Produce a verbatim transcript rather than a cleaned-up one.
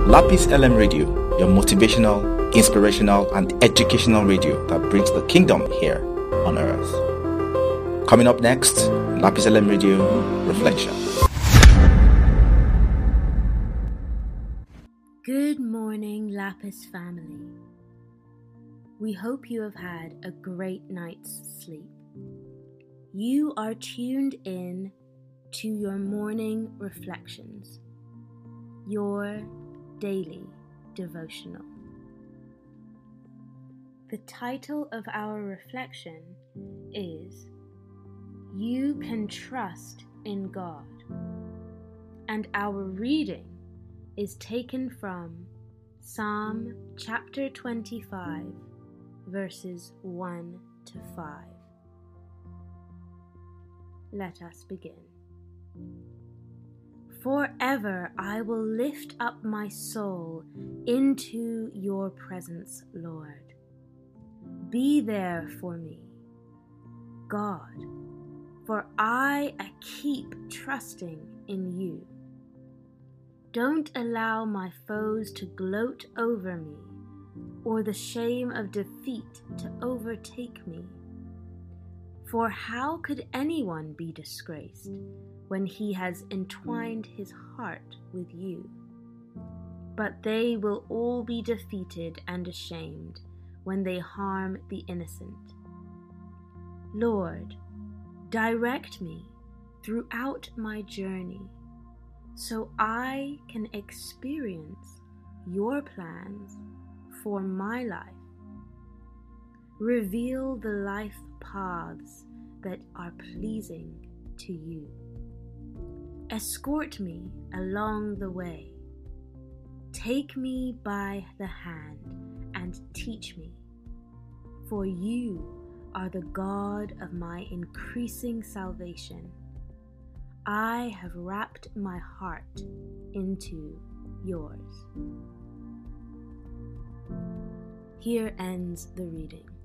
Lapis L M Radio, your motivational, inspirational, and educational radio that brings the kingdom here on earth. Coming up next, Lapis L M Radio Reflection. Good morning, Lapis family. We hope you have had a great night's sleep. You are tuned in to your morning reflections, your daily devotional. The title of our reflection is You Can Trust in God, and our reading is taken from Psalm chapter twenty-five, verses one to five. Let us begin. Forever I will lift up my soul into your presence, Lord. Be there for me, God, for I keep trusting in you. Don't allow my foes to gloat over me, or the shame of defeat to overtake me. For how could anyone be disgraced when he has entwined his heart with you? But they will all be defeated and ashamed when they harm the innocent. Lord, direct me throughout my journey, so I can experience your plans for my life. Reveal the life paths that are pleasing to you. Escort me along the way. Take me by the hand and teach me, for you are the God of my increasing salvation. I have wrapped my heart into yours. Here ends the reading.